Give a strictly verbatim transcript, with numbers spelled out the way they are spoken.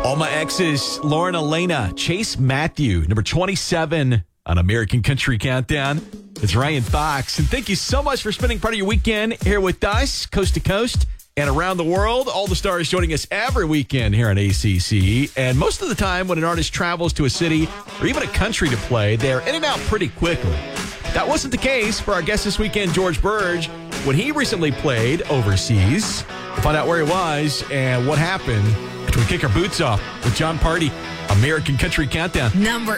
All My Exes, Lauren Elena, Chase Matthew, number twenty-seven on American Country Countdown. It's Ryan Fox, and thank you so much for spending part of your weekend here with us, coast to coast and around the world. All the stars joining us every weekend here on A C C. And most of the time when an artist travels to a city or even a country to play, they're in and out pretty quickly. That wasn't the case for our guest this weekend, George Burge, when he recently played overseas. We'll find out where he was and what happened after we kick our boots off with John Party, American Country Countdown. Number